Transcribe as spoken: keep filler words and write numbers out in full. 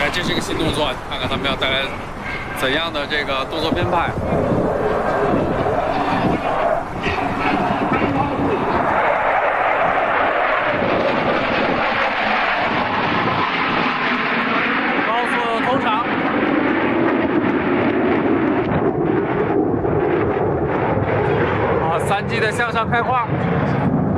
哎，这是一个新动作，看看他们要带来怎样的这个动作编排。高速通场。啊，三级的向上开胯。